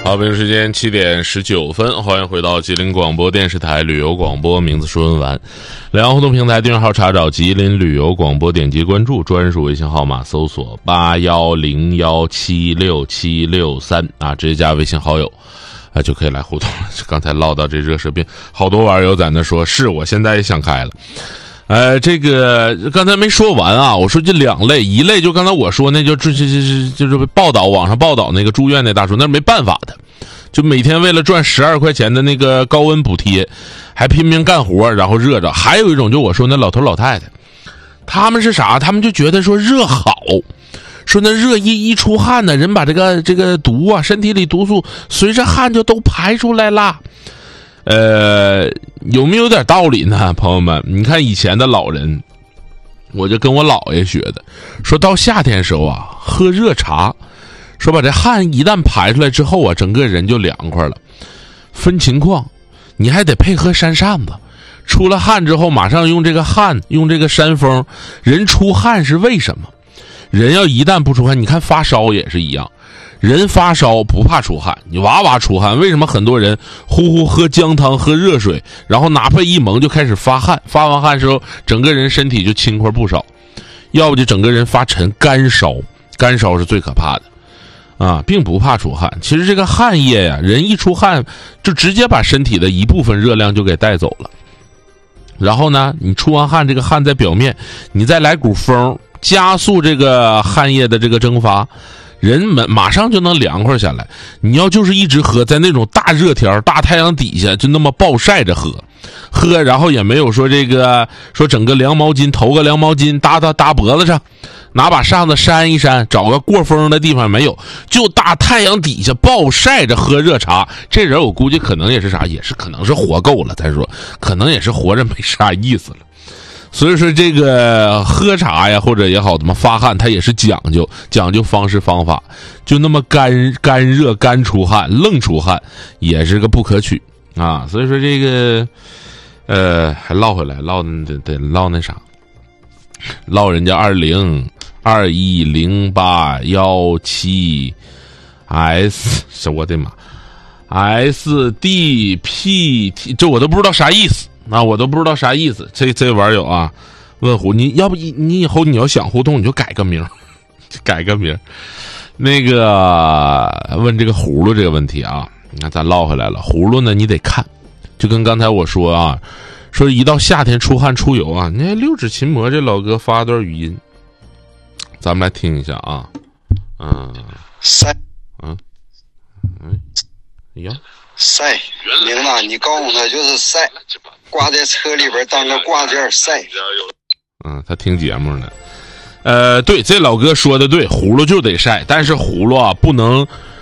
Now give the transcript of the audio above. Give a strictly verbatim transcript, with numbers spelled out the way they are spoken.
好，北京时间七点十九分，欢迎回到吉林广播电视台旅游广播，名字说文完。两岸互动平台订阅号查找吉林旅游广播，点击关注，专属微信号码搜索八幺零幺七六七六三啊，直接加微信好友啊就可以来互动了。刚才唠到这热射病，好多网友在那说，是我现在也想开了。呃，这个刚才没说完啊，我说这两类，一类就刚才我说那就就是就是就是报道网上报道那个住院那大叔，那是没办法的，就每天为了赚十二块钱的那个高温补贴，还拼命干活，然后热着。还有一种就我说那老头老太太，他们是啥？他们就觉得说热好，说那热一一出汗呢，人把这个这个毒啊，身体里毒素随着汗就都排出来了。呃，有没有点道理呢，朋友们？你看以前的老人，我就跟我姥爷学的，说到夏天时候啊，喝热茶，说把这汗一旦排出来之后啊，整个人就凉快了。分情况，你还得配合扇扇子，出了汗之后马上用这个汗，用这个扇风。人出汗是为什么？人要一旦不出汗，你看发烧也是一样。人发烧不怕出汗，你哇哇出汗，为什么很多人呼呼喝姜汤喝热水，然后哪怕一蒙就开始发汗，发完汗之后整个人身体就轻快不少，要不就整个人发沉，干烧，干烧是最可怕的啊，并不怕出汗。其实这个汗液呀，人一出汗就直接把身体的一部分热量就给带走了，然后呢你出完汗，这个汗在表面，你再来股风，加速这个汗液的这个蒸发，人们马上就能凉快下来。你要就是一直喝，在那种大热天大太阳底下就那么暴晒着喝喝，然后也没有说这个说整个凉毛巾，投个凉毛巾搭到搭脖子上，拿把扇子扇一扇，找个过风的地方，没有，就大太阳底下暴晒着喝热茶。这人我估计可能也是啥，也是可能是活够了，再说可能也是活着没啥意思了。所以说这个喝茶呀或者也好怎么发汗，它也是讲究讲究方式方法，就那么干干热干出汗愣出汗也是个不可取啊。所以说这个呃还唠回来唠得得唠那啥，唠人家二零二一零八幺七 S 是我的妈 S D P T， 这我都不知道啥意思啊，我都不知道啥意思。这这网友啊，问胡，你要不你以后你要想互动，你就改个名，改个名。那个问这个葫芦这个问题啊，你看咱唠回来了。葫芦呢，你得看，就跟刚才我说啊，说一到夏天出汗出油啊，你看六指琴魔这老哥发段语音，咱们来听一下啊。嗯， 晒， 嗯嗯，哎呀。 晒，领导，你告诉他就是晒，挂在车里边当个挂件晒。 嗯，他听节目呢。呃，对，这老哥说的对，葫芦就得晒，但是葫芦啊不能